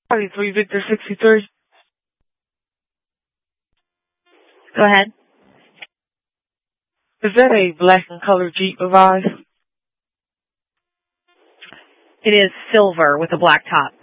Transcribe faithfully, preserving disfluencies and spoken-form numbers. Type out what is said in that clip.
three Victor sixty-three. Go ahead. Is that a black and colored Jeep Revive? It is silver with a black top.